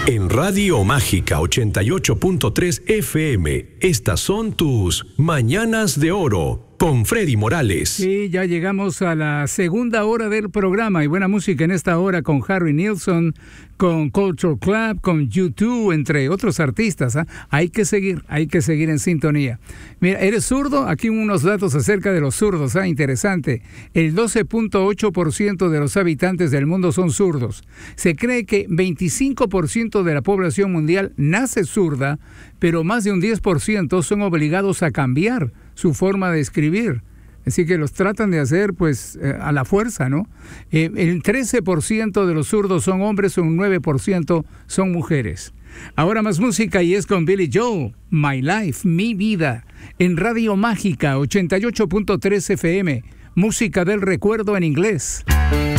En Radio Mágica 88.3 FM, estas son tus Mañanas de Oro con Freddy Morales. Sí, ya llegamos a la segunda hora del programa y buena música en esta hora con Harry Nilsson, con Culture Club, con U2, entre otros artistas. Hay que seguir en sintonía. Mira, ¿eres zurdo? Aquí unos datos acerca de los zurdos, interesante. El 12.8% de los habitantes del mundo son zurdos. Se cree que 25% de la población mundial nace zurda, pero más de un 10% son obligados a cambiar su forma de escribir. Así que los tratan de hacer a la fuerza, ¿no? El 13% de los zurdos son hombres, un 9% son mujeres. Ahora más música y es con Billy Joel, My Life, Mi Vida, en Radio Mágica 88.3 FM, música del recuerdo en inglés.